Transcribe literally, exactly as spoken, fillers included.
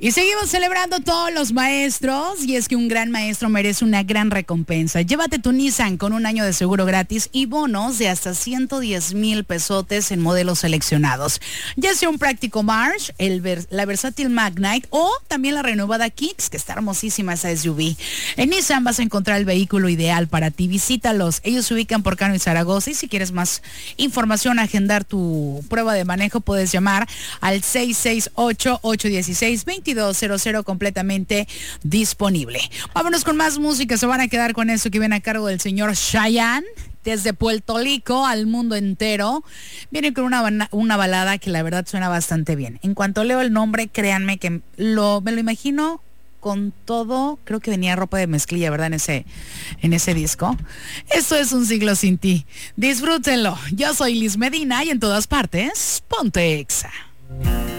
Y seguimos celebrando todos los maestros, y es que un gran maestro merece una gran recompensa. Llévate tu Nissan con un año de seguro gratis y bonos de hasta ciento diez mil pesotes en modelos seleccionados. Ya sea un práctico March, el ver, la versátil Magnite o también la renovada Kicks, que está hermosísima esa S U V. En Nissan vas a encontrar el vehículo ideal para ti. Visítalos. Ellos se ubican por Cano y Zaragoza, y si quieres más información, agendar tu prueba de manejo, puedes llamar al seis seis ocho, ocho uno seis, dos dos cero cero, completamente disponible. Vámonos con más música. Se van a quedar con eso que viene a cargo del señor Chayanne. Desde Puerto Rico al mundo entero. Viene con una, una balada que la verdad suena bastante bien. En cuanto leo el nombre, créanme que lo, me lo imagino con todo. Creo que venía ropa de mezclilla, ¿verdad? En ese, en ese disco. Esto es Un Siglo Sin Ti. Disfrútenlo. Yo soy Liz Medina y en todas partes, ponte Exa.